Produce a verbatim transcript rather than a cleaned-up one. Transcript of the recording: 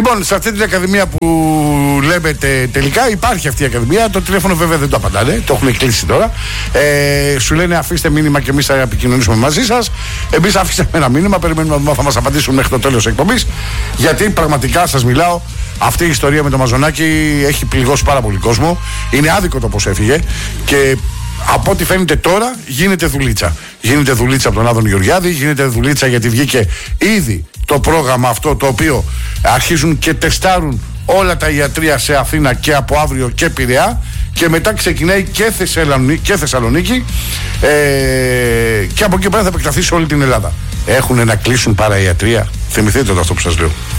Λοιπόν, σε αυτή την ακαδημία που λέμε τελικά υπάρχει αυτή η ακαδημία. Το τηλέφωνο βέβαια δεν το απαντάνε, το έχουν κλείσει τώρα. Ε, σου λένε αφήστε μήνυμα και εμείς θα επικοινωνήσουμε μαζί σας. Εμείς αφήσαμε ένα μήνυμα, περιμένουμε να θα μας απαντήσουν μέχρι το τέλος της εκπομπής. Γιατί πραγματικά σας μιλάω, αυτή η ιστορία με το Μαζονάκι έχει πληγώσει πάρα πολύ κόσμο. Είναι άδικο το πως έφυγε και από ό,τι φαίνεται τώρα γίνεται δουλίτσα. Γίνεται δουλίτσα από τον Άδων Γεωργιάδη, γίνεται δουλίτσα γιατί βγήκε ήδη το πρόγραμμα αυτό το οποίο αρχίζουν και τεστάρουν όλα τα ιατρεία σε Αθήνα και από αύριο και Πειραιά και μετά ξεκινάει και Θεσσαλονίκη, και, Θεσσαλονίκη ε, και από εκεί πέρα θα επεκταθεί σε όλη την Ελλάδα. Έχουν να κλείσουν παρά ιατρεία. Θυμηθείτε το αυτό που σας λέω.